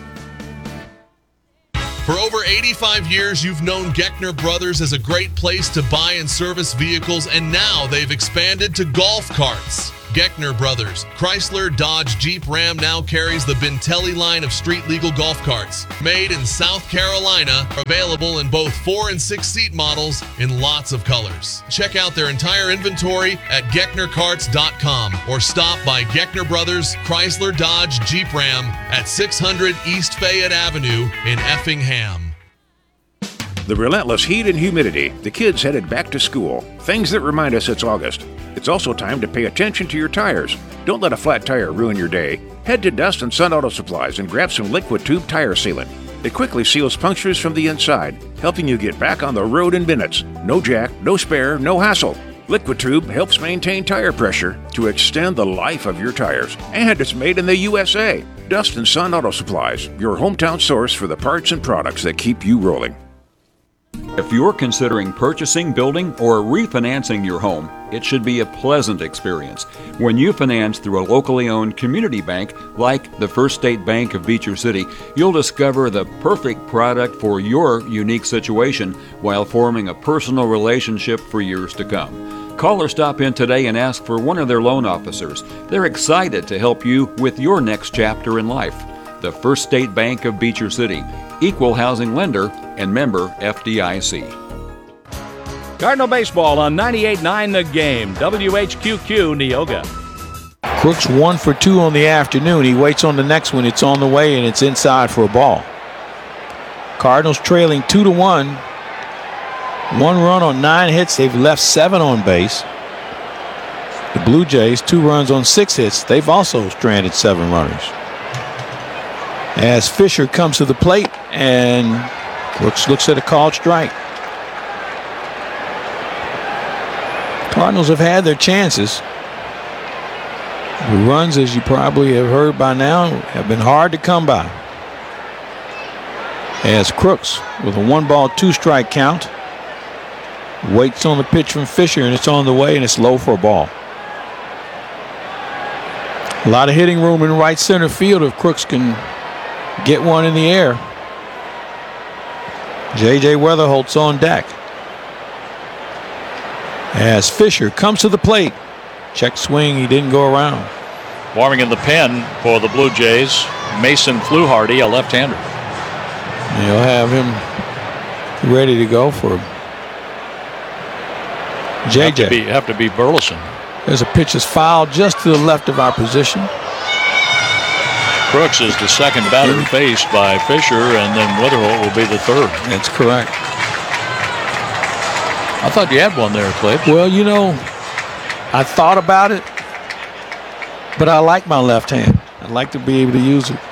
For over eighty-five years, you've known Geckner Brothers as a great place to buy and service vehicles, and now they've expanded to golf carts. Geckner Brothers, Chrysler, Dodge, Jeep, Ram now carries the Bintelli line of street legal golf carts. Made in South Carolina, available in both four and six seat models in lots of colors. Check out their entire inventory at geckner carts dot com or stop by Geckner Brothers, Chrysler, Dodge, Jeep, Ram at six hundred East Fayette Avenue in Effingham. The relentless heat and humidity, the kids headed back to school, things that remind us it's August. It's also time to pay attention to your tires. Don't let a flat tire ruin your day. Head to Dust and Sun Auto Supplies and grab some liquid tube tire sealant. It quickly seals punctures from the inside, helping you get back on the road in minutes. No jack, no spare, no hassle. Liquid Tube helps maintain tire pressure to extend the life of your tires. And it's made in the U S A. Dust and Sun Auto Supplies, your hometown source for the parts and products that keep you rolling. If you're considering purchasing, building, or refinancing your home, it should be a pleasant experience. When you finance through a locally owned community bank like the First State Bank of Beecher City, you'll discover the perfect product for your unique situation while forming a personal relationship for years to come. Call or stop in today and ask for one of their loan officers. They're excited to help you with your next chapter in life. The First State Bank of Beecher City, equal housing lender and member F D I C. Cardinal Baseball on ninety-eight point nine The Game, W H Q Q, Neoga. Crooks one for two on the afternoon. He waits on the next one. It's on the way, and it's inside for a ball. Cardinals trailing two to one. One run on nine hits. They've left seven on base. The Blue Jays, two runs on six hits. They've also stranded seven runners. As Fisher comes to the plate, and Crooks looks at a called strike. Cardinals have had their chances. The runs, as you probably have heard by now, have been hard to come by. As Crooks, with a one ball, two strike count, waits on the pitch from Fisher, and it's on the way, and it's low for a ball. A lot of hitting room in right center field if Crooks can get one in the air. J J Weatherholt's on deck. As Fisher comes to the plate. Check swing, he didn't go around. Warming in the pen for the Blue Jays, Mason Fluharty, a left-hander. You'll have him ready to go for J J. Have to be, have to be Burleson. There's a pitch that's fouled just to the left of our position. Crooks is the second batter faced by Fisher, and then Weatherholt will be the third. That's correct. I thought you had one there, Cliff. Well, you know, I thought about it, but I like my left hand. I'd like to be able to use it.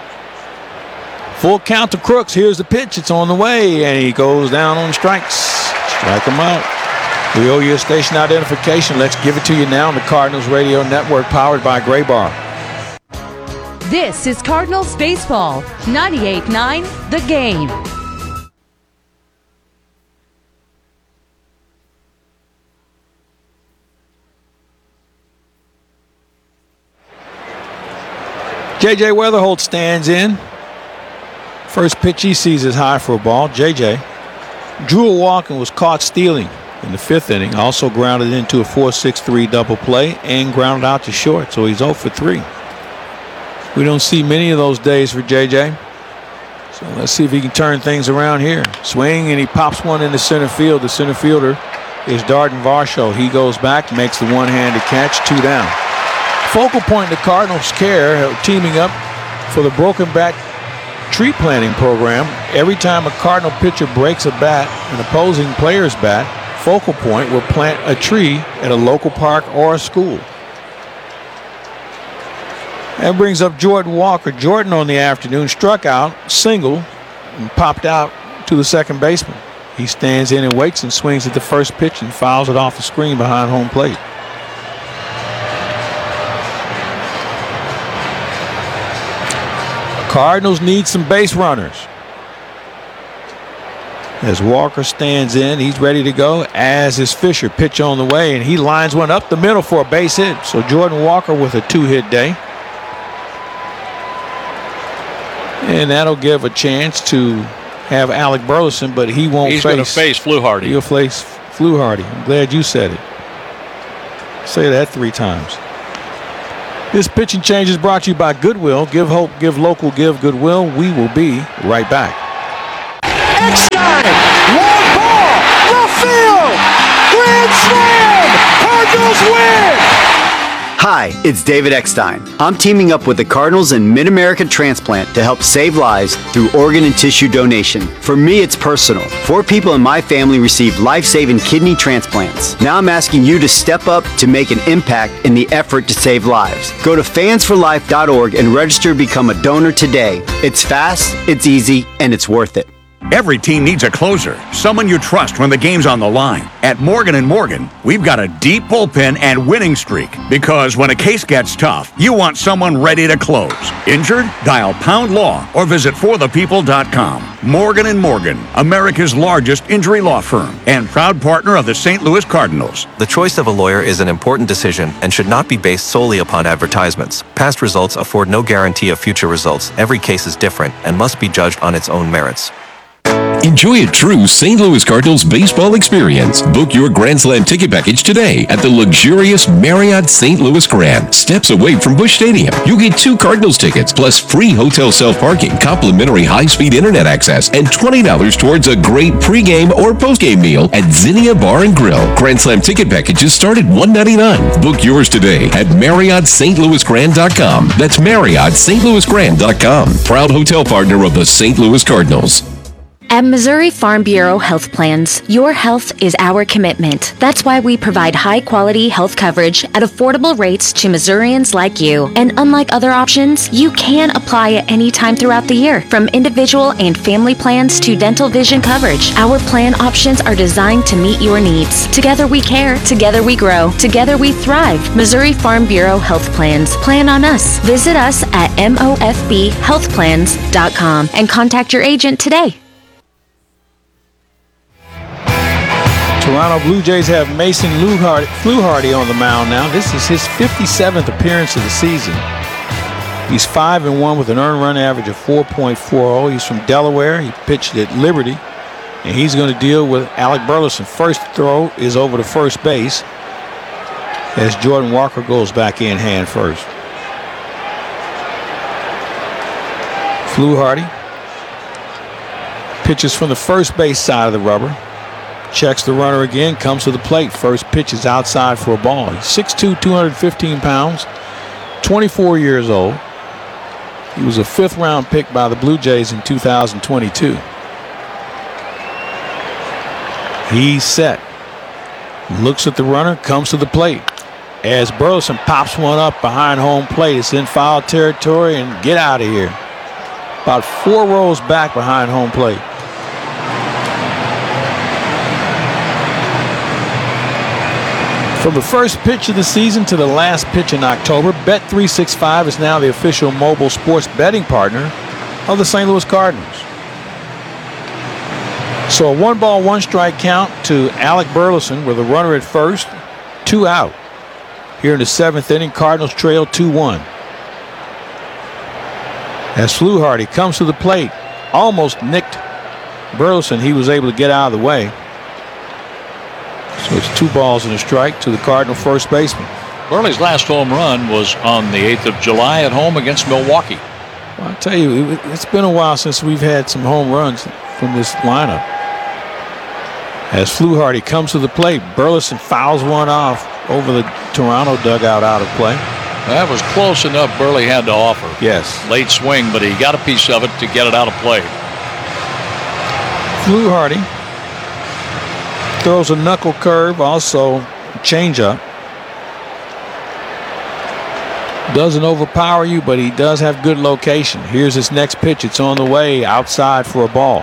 Full count to Crooks. Here's the pitch. It's on the way, and he goes down on strikes. Strike him out. We owe you a station identification. Let's give it to you now on the Cardinals Radio Network, powered by Gray Bar. This is Cardinals Baseball, ninety-eight point nine The Game. J J Weatherholt stands in. First pitch he sees is high for a ball. J J drew a walk and was caught stealing in the fifth inning. Also grounded into a four six three double play and grounded out to short, so he's oh for three. We don't see many of those days for J J. So let's see if he can turn things around here. Swing, and he pops one into center field. The center fielder is Darden Varsho. He goes back, makes the one-handed catch, two down. Focal point in the Cardinals' care, teaming up for the Broken Back Tree Planting Program. Every time a Cardinal pitcher breaks a bat, an opposing player's bat, Focal Point will plant a tree at a local park or a school. That brings up Jordan Walker. Jordan on the afternoon struck out, single, and popped out to the second baseman. He stands in and waits and swings at the first pitch and fouls it off the screen behind home plate. Cardinals need some base runners. As Walker stands in, he's ready to go, as is Fisher. Pitch on the way, and he lines one up the middle for a base hit. So Jordan Walker with a two-hit day. And that'll give a chance to have Alec Burleson, but he won't He's face. He's going to face Fluharty. He'll face Fluharty. I'm glad you said it. Say that three times. This pitching change is brought to you by Goodwill. Give hope, give local, give Goodwill. We will be right back. Eckstein, long ball, left field, grand slam, Cardinals win! Hi, it's David Eckstein. I'm teaming up with the Cardinals and Mid-American Transplant to help save lives through organ and tissue donation. For me, it's personal. Four people in my family received life-saving kidney transplants. Now I'm asking you to step up to make an impact in the effort to save lives. Go to fans for life dot org and register to become a donor today. It's fast, it's easy, and it's worth it. Every team needs a closer, someone you trust when the game's on the line. At Morgan and Morgan, we've got a deep bullpen and winning streak because when a case gets tough, you want someone ready to close. Injured? Dial Pound Law or visit for the people dot com. Morgan and Morgan, America's largest injury law firm and proud partner of the Saint Louis Cardinals. The choice of a lawyer is an important decision and should not be based solely upon advertisements. Past results afford no guarantee of future results. Every case is different and must be judged on its own merits. Enjoy a true Saint Louis Cardinals baseball experience. Book your Grand Slam ticket package today at the luxurious Marriott Saint Louis Grand, steps away from Busch Stadium. You'll get two Cardinals tickets plus free hotel self-parking, complimentary high-speed internet access, and twenty dollars towards a great pregame or postgame meal at Zinnia Bar and Grill. Grand Slam ticket packages start at one hundred ninety-nine dollars. Book yours today at Marriott Saint Louis Grand dot com. That's Marriott Saint Louis Grand dot com. Proud hotel partner of the Saint Louis Cardinals. At Missouri Farm Bureau Health Plans, your health is our commitment. That's why we provide high-quality health coverage at affordable rates to Missourians like you. And unlike other options, you can apply at any time throughout the year, from individual and family plans to dental vision coverage. Our plan options are designed to meet your needs. Together we care, together we grow, together we thrive. Missouri Farm Bureau Health Plans. Plan on us. Visit us at M O F B health plans dot com and contact your agent today. Toronto Blue Jays have Mason Fluharty on the mound now. This is his fifty-seventh appearance of the season. He's five and one with an earned run average of four point four oh. He's from Delaware. He pitched at Liberty, and he's going to deal with Alec Burleson. First throw is over to first base as Jordan Walker goes back in hand first. Fluharty pitches from the first base side of the rubber. Checks the runner again, comes to the plate. First pitch is outside for a ball. He's six two, two hundred fifteen pounds, twenty-four years old. He was a fifth round pick by the Blue Jays in two thousand twenty-two. He's set. Looks at the runner, comes to the plate. As Burleson pops one up behind home plate, it's in foul territory, and get out of here. About four rows back behind home plate. From the first pitch of the season to the last pitch in October, Bet three sixty-five is now the official mobile sports betting partner of the Saint Louis Cardinals. So a one ball, one strike count to Alec Burleson with a runner at first, two out. Here in the seventh inning, Cardinals trail two one. As Fluharty comes to the plate, almost nicked Burleson. He was able to get out of the way. So it's two balls and a strike to the Cardinal first baseman. Burley's last home run was on the eighth of July at home against Milwaukee. Well, I tell you, it's been a while since we've had some home runs from this lineup. As Fluharty comes to the plate, Burleson fouls one off over the Toronto dugout out of play. That was close enough Burley had to offer. Yes. Late swing, but he got a piece of it to get it out of play. Fluharty throws a knuckle curve, also changeup. Doesn't overpower you, but he does have good location. Here's his next pitch. It's on the way outside for a ball.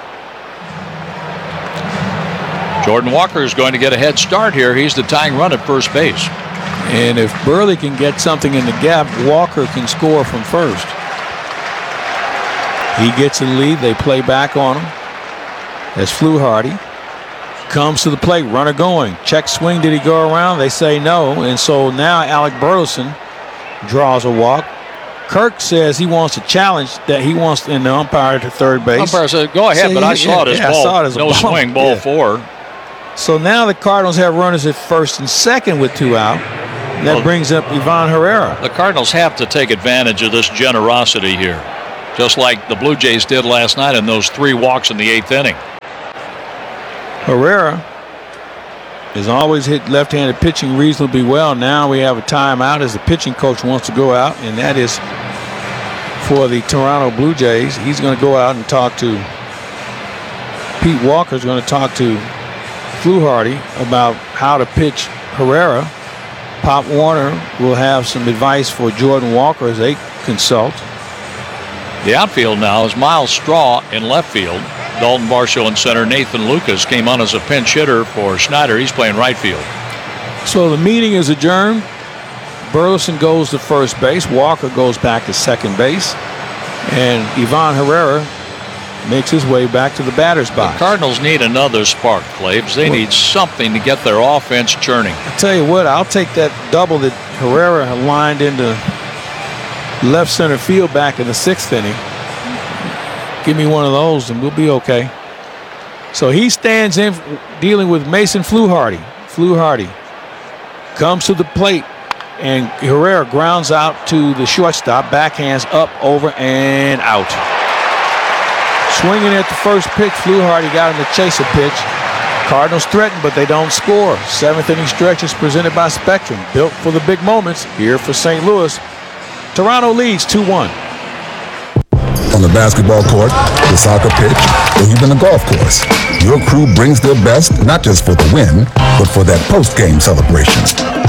Jordan Walker is going to get a head start here. He's the tying run at first base. And if Burley can get something in the gap, Walker can score from first. He gets the lead. They play back on him. as Fluharty comes to the plate. Runner going. Check swing. Did he go around? They say no. And so now Alec Burleson draws a walk. Kirk says he wants to challenge that he wants in the umpire to third base. Umpire said, go ahead, So but he- I saw it as yeah, I ball. saw it as a no ball. swing, ball Yeah. four. So now the Cardinals have runners at first and second with two out. That Well, brings up Ivan Herrera. The Cardinals have to take advantage of this generosity here, just like the Blue Jays did last night in those three walks in the eighth inning. Herrera has always hit left-handed pitching reasonably well. Now we have a timeout as the pitching coach wants to go out, and that is for the Toronto Blue Jays. He's going to go out and talk to Pete Walker's going to talk to Fluharty about how to pitch Herrera. Pop Warner will have some advice for Jordan Walker as they consult. The outfield now is Miles Straw in left field. Dalton Varsho in center. Nathan Lucas came on as a pinch hitter for Schneider. He's playing right field. So the meeting is adjourned. Burleson goes to first base. Walker goes back to second base. And Ivan Herrera makes his way back to the batter's box. The Cardinals need another spark, Claves. They need something to get their offense churning. I tell you what, I'll take that double that Herrera had lined into left center field back in the sixth inning. Give me one of those and we'll be okay. So he stands in dealing with Mason Fluharty. Fluharty comes to the plate and Herrera grounds out to the shortstop. Backhands up, over, and out. Swinging at the first pitch, Fluharty got him to chase a pitch. Cardinals threaten, but they don't score. Seventh inning stretch is presented by Spectrum, built for the big moments. Here for Saint Louis. Toronto leads two one. On the basketball court, the soccer pitch, or even the golf course, your crew brings their best not just for the win, but for that post-game celebration.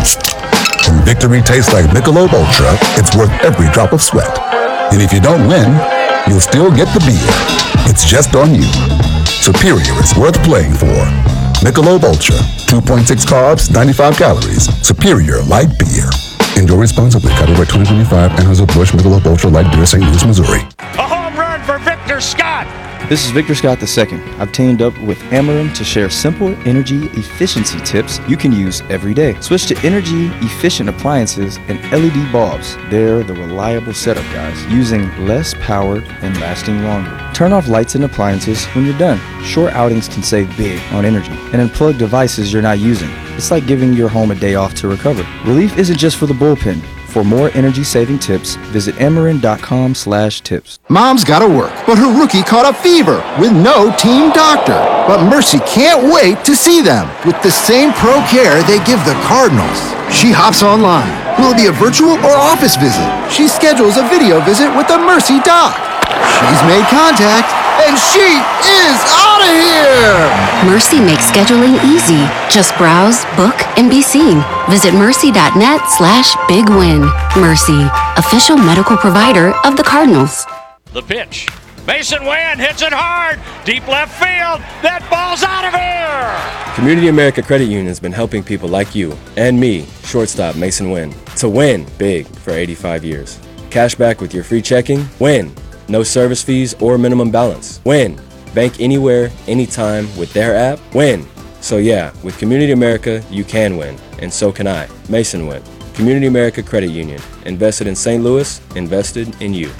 When victory tastes like Michelob Ultra, it's worth every drop of sweat. And if you don't win, you'll still get the beer. It's just on you. Superior is worth playing for. Michelob Ultra, two point six carbs, ninety-five calories. Superior light beer. Enjoy responsibly. Copyright twenty twenty-five. Anheuser-Busch Michelob Ultra Light Beer, Saint Louis, Missouri. A home run for Victor Scott. This is Victor Scott the second. I've teamed up with Ameren to share simple energy efficiency tips you can use every day. Switch to energy efficient appliances and L E D bulbs. They're the reliable setup guys, using less power and lasting longer. Turn off lights and appliances when you're done. Short outings can save big on energy. And unplug devices you're not using. It's like giving your home a day off to recover. Relief isn't just for the bullpen. For more energy-saving tips, visit Ameren.com slash tips. Mom's gotta work, but her rookie caught a fever with no team doctor. But Mercy can't wait to see them with the same pro care they give the Cardinals. She hops online. Will it be a virtual or office visit? She schedules a video visit with the Mercy doc. She's made contact, and she is out of here! Mercy makes scheduling easy. Just browse, book, and be seen. Visit mercy.net slash big win. Mercy, official medical provider of the Cardinals. The pitch. Mason Wynn hits it hard. Deep left field. That ball's out of here. Community America Credit Union has been helping people like you and me, shortstop Mason Wynn, to win big for eighty-five years. Cash back with your free checking. Win. No service fees or minimum balance. Win. Bank anywhere, anytime with their app. Win. So yeah, with Community America, you can win. And so can I. Mason Wynn. Community America Credit Union. Invested in Saint Louis. Invested in you.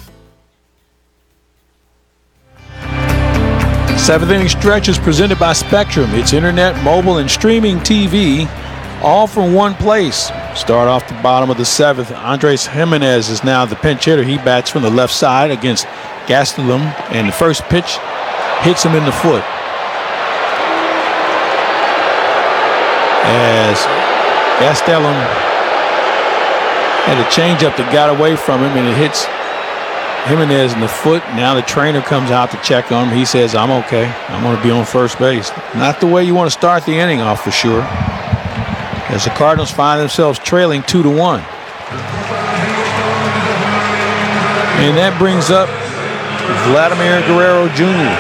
Seventh inning stretch is presented by Spectrum. It's internet, mobile, and streaming T V, all from one place. Start off the bottom of the seventh. Andres Jimenez is now the pinch hitter. He bats from the left side against Gastelum, and the first pitch hits him in the foot. As Gastelum had a changeup that got away from him, and it hits Jimenez in the foot. Now the trainer comes out to check on him. He says, I'm okay. I'm going to be on first base. Not the way you want to start the inning off for sure, as the Cardinals find themselves trailing two to one. And that brings up Vladimir Guerrero Junior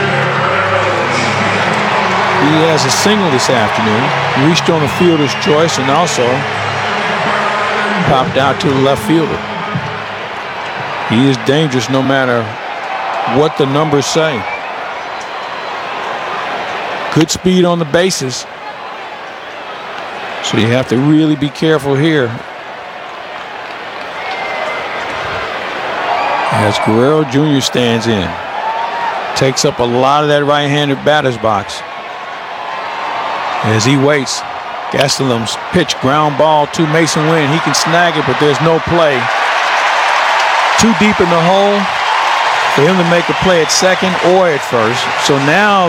He has a single this afternoon, reached on a fielder's choice, and also popped out to the left fielder. He is dangerous no matter what the numbers say. Good speed on the bases. So you have to really be careful here. As Guerrero Junior stands in. Takes up a lot of that right-handed batter's box. As he waits, Gastelum's pitch, ground ball to Mason Wynn. He can snag it, but there's no play. Too deep in the hole for him to make a play at second or at first. So now